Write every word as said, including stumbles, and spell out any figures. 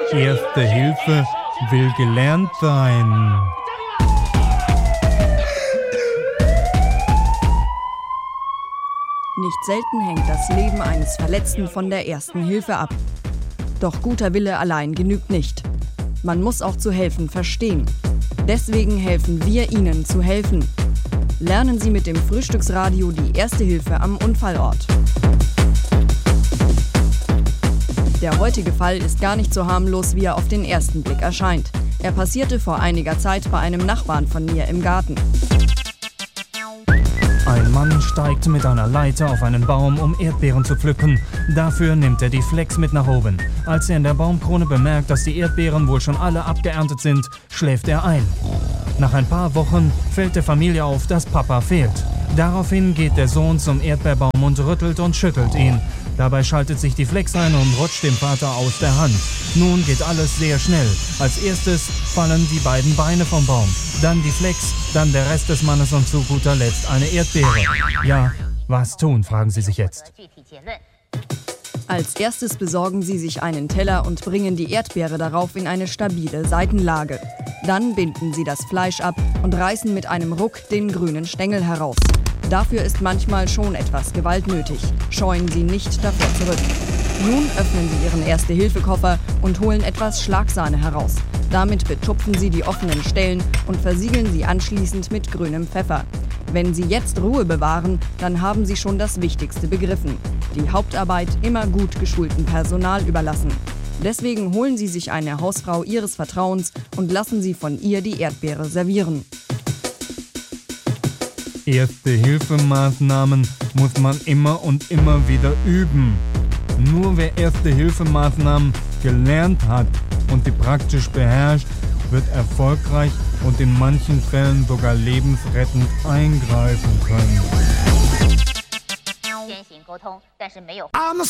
Erste Hilfe will gelernt sein. Nicht selten hängt das Leben eines Verletzten von der Ersten Hilfe ab. Doch guter Wille allein genügt nicht. Man muss auch zu helfen verstehen. Deswegen helfen wir Ihnen zu helfen. Lernen Sie mit dem Frühstücksradio die Erste Hilfe am Unfallort. Der heutige Fall ist gar nicht so harmlos, wie er auf den ersten Blick erscheint. Er passierte vor einiger Zeit bei einem Nachbarn von mir im Garten. Ein Mann steigt mit einer Leiter auf einen Baum, um Erdbeeren zu pflücken. Dafür nimmt er die Flex mit nach oben. Als er in der Baumkrone bemerkt, dass die Erdbeeren wohl schon alle abgeerntet sind, schläft er ein. Nach ein paar Wochen fällt der Familie auf, dass Papa fehlt. Daraufhin geht der Sohn zum Erdbeerbaum und rüttelt und schüttelt ihn. Dabei schaltet sich die Flex ein und rutscht dem Vater aus der Hand. Nun geht alles sehr schnell. Als erstes fallen die beiden Beine vom Baum, dann die Flex, dann der Rest des Mannes und zu guter Letzt eine Erdbeere. Ja, was tun, fragen Sie sich jetzt. Als erstes besorgen Sie sich einen Teller und bringen die Erdbeere darauf in eine stabile Seitenlage. Dann binden Sie das Fleisch ab und reißen mit einem Ruck den grünen Stängel heraus. Dafür ist manchmal schon etwas Gewalt nötig. Scheuen Sie nicht davor zurück. Nun öffnen Sie Ihren Erste-Hilfe-Koffer und holen etwas Schlagsahne heraus. Damit betupfen Sie die offenen Stellen und versiegeln sie anschließend mit grünem Pfeffer. Wenn Sie jetzt Ruhe bewahren, dann haben Sie schon das Wichtigste begriffen: die Hauptarbeit immer gut geschultem Personal überlassen. Deswegen holen Sie sich eine Hausfrau Ihres Vertrauens und lassen Sie von ihr die Erdbeere servieren. Erste-Hilfe-Maßnahmen muss man immer und immer wieder üben. Nur wer Erste-Hilfe-Maßnahmen gelernt hat und sie praktisch beherrscht, wird erfolgreich und in manchen Fällen sogar lebensrettend eingreifen können.